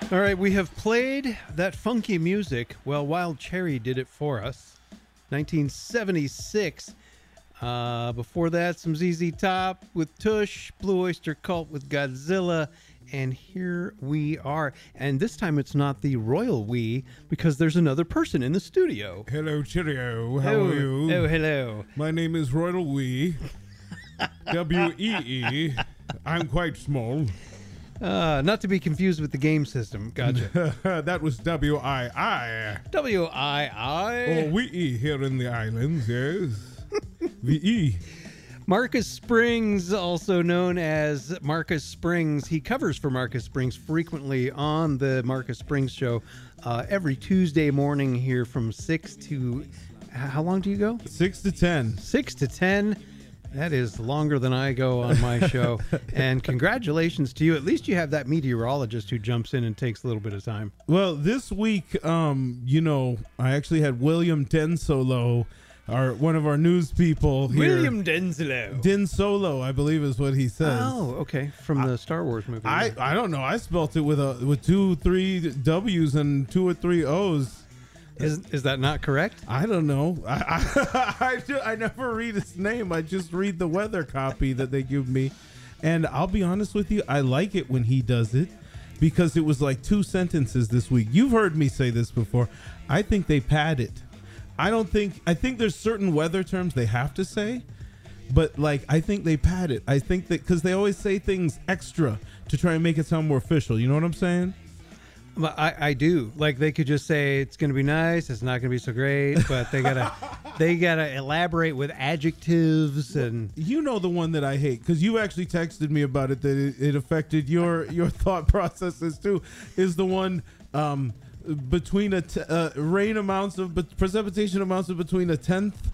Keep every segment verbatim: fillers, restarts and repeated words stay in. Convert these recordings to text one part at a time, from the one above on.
All right, we have played that funky music. Well, Wild Cherry did it for us. nineteen seventy-six. Uh, before that, some Z Z Top with Tush, Blue Oyster Cult with Godzilla, and here we are. And this time it's not the royal we, because there's another person in the studio. Hello, Cheerio. How oh, are you? Oh, hello. My name is Royal We. W E E. I'm quite small. Uh, not to be confused with the game system. Gotcha. That was W I I. W I I. Or we E here in the islands, yes. V E. Marcus Springs, also known as Marcus Springs. He covers for Marcus Springs frequently on the Marcus Springs Show uh, every Tuesday morning here from six to... How long do you go? six to ten. six to ten. That is longer than I go on my show. And congratulations to you. At least you have that meteorologist who jumps in and takes a little bit of time. Well, this week, um, you know, I actually had William Densolo, our one of our news people here. William Densolo. Densolo, I believe is what he says. Oh, okay. From the I, Star Wars movie. I, I don't know. I spelt it with a with two, three W's and two or three O's. Is is that not correct? I don't know. I I, I, do, I never read his name. I just read the weather copy that they give me. And I'll be honest with you, I like it when he does it because it was like two sentences this week. You've heard me say this before. I think they pad it. I don't think, I think there's certain weather terms they have to say, but like, I think they pad it. I think that because they always say things extra to try and make it sound more official. You know what I'm saying? I, I do. Like they could just say it's going to be nice. It's not going to be so great, but they gotta they gotta elaborate with adjectives and. You know the one that I hate because you actually texted me about it that it, it affected your your thought processes too. Is the one um, between a t- uh, rain amounts of but precipitation amounts of between a tenth.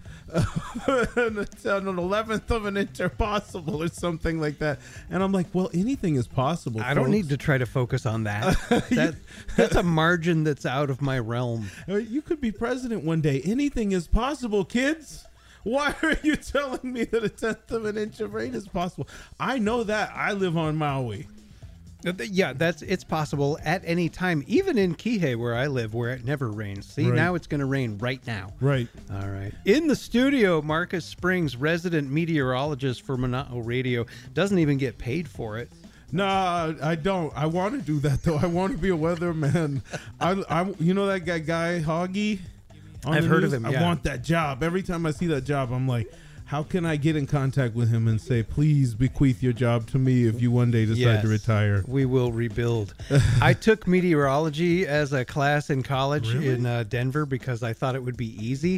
and an eleventh of an inch are possible or something like that, and I'm like, well, anything is possible. I don't folks. need to try to focus on that. that that's a margin that's out of my realm. You could be president one day. Anything is possible, kids. Why are you telling me that a tenth of an inch of rain is possible? I know that. I live on Maui. Yeah, that's it's possible at any time, even in Kihei where I live, where it never rains. See, right. Now it's going to rain right now. Right. All right. In the studio, Marcus Springs, resident meteorologist for Mana'o Radio, doesn't even get paid for it. Nah, I don't. I want to do that though. I want to be a weatherman. I, I, you know that guy, guy Hoggy? I've heard of him. Yeah. I want that job. Every time I see that job, I'm like, how can I get in contact with him and say, please bequeath your job to me if you one day decide yes, to retire? We will rebuild. I took meteorology as a class in college really? in uh, Denver because I thought it would be easy.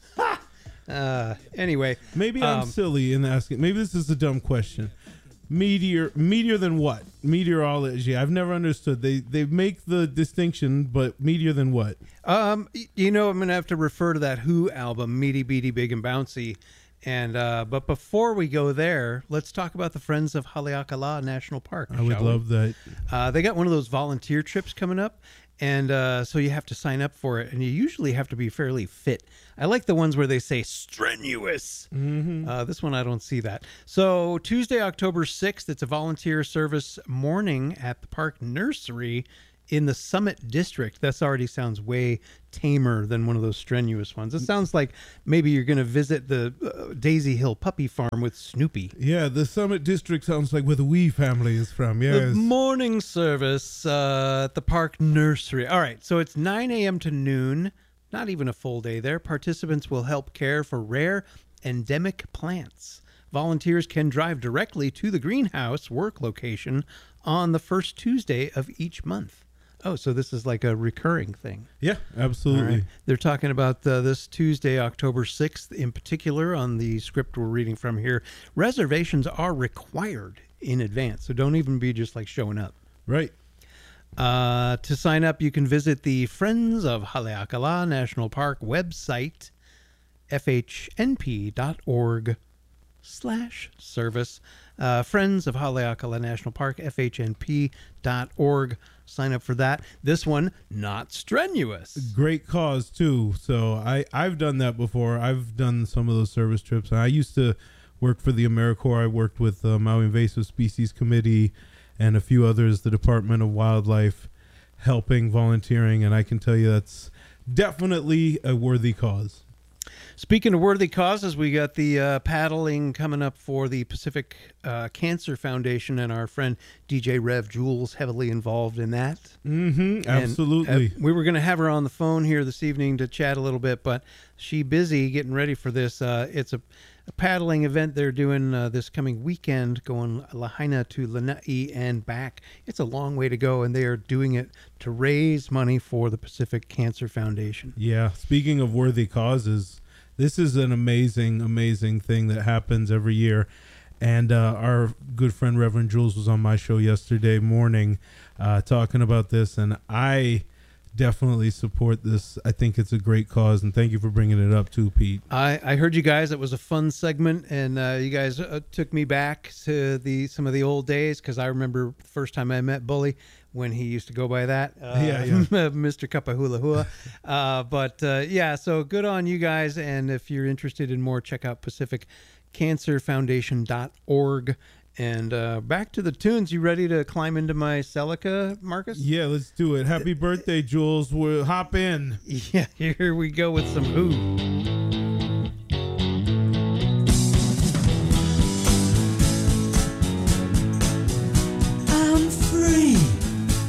uh, anyway. Maybe I'm um, silly in asking. Maybe this is a dumb question. Meteor, meteor than what? Meteorology. I've never understood. They they make the distinction, but meteor than what? Um, you know, I'm going to have to refer to that Who album, Meaty Beaty Big and Bouncy. And uh, but before we go there, let's talk about the Friends of Haleakala National Park. I would love that. Uh, they got one of those volunteer trips coming up, and uh, so you have to sign up for it, and you usually have to be fairly fit. I like the ones where they say strenuous. Mm-hmm. Uh, this one I don't see that. So Tuesday, October sixth, it's a volunteer service morning at the park nursery in the Summit District. That already sounds way tamer than one of those strenuous ones. It sounds like maybe you're going to visit the uh, Daisy Hill Puppy Farm with Snoopy. Yeah, the Summit District sounds like where the Wee family is from. Yes. The morning service uh, at the park nursery. All right, so it's nine a.m. to noon. Not even a full day there. Participants will help care for rare endemic plants. Volunteers can drive directly to the greenhouse work location on the first Tuesday of each month. Oh, so this is like a recurring thing. Yeah, absolutely. Right. They're talking about uh, this Tuesday, October sixth, in particular, on the script we're reading from here. Reservations are required in advance, so don't even be just like showing up. Right. Uh, to sign up, you can visit the Friends of Haleakala National Park website, fhnp.org slash service. Uh, Friends of Haleakala National Park, fhnp.org. Sign up for that. This one, not strenuous. Great cause, too. So I, I've done that before. I've done some of those service trips. I used to work for the AmeriCorps. I worked with the Maui Invasive Species Committee and a few others, the Department of Wildlife. helping, volunteering, and I can tell you that's definitely a worthy cause. Speaking of worthy causes, we got the uh, paddling coming up for the Pacific uh, Cancer Foundation, and our friend D J Rev Jules heavily involved in that. Mm-hmm, absolutely. And, uh, we were going to have her on the phone here this evening to chat a little bit, but she busy getting ready for this. Uh, it's a, a paddling event they're doing uh, this coming weekend, going Lahaina to Lanai and back. It's a long way to go, and they are doing it to raise money for the Pacific Cancer Foundation. Yeah. Speaking of worthy causes, this is an amazing, amazing thing that happens every year. And uh, our good friend Reverend Jules was on my show yesterday morning uh, talking about this. And I definitely support this. I think it's a great cause. And thank you for bringing it up too, Pete. I, I heard you guys. It was a fun segment. And uh, you guys uh, took me back to the some of the old days, because I remember the first time I met Bully, when he used to go by that, uh, yeah, yeah. Mister Kapahulahua. uh, but uh, yeah, so good on you guys. And if you're interested in more, check out pacific cancer foundation dot org. And uh, back to the tunes. You ready to climb into my Celica, Marcus? Yeah, let's do it. Happy birthday, Jules. We'll hop in. Yeah, here we go with some Who.